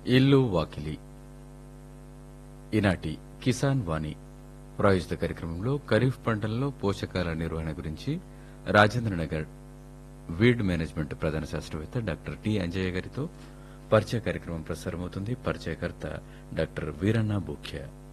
ఇల్లు వాకిలి ఈనాటి కిసాన్ వాణి ప్రాయోజిత కార్యక్రమంలో ఖరీఫ్ పంటల్లో పోషకాల నిర్వహణ గురించి రాజేంద్రనగర్ వీడ్ మేనేజ్మెంట్ ప్రధాన శాస్త్రవేత్త డాక్టర్ టి అంజయ్య గారితో పరిచయ కార్యక్రమం ప్రసారమవుతుంది. పరిచయకర్త డాక్టర్ వీరన్న బూఖ్య.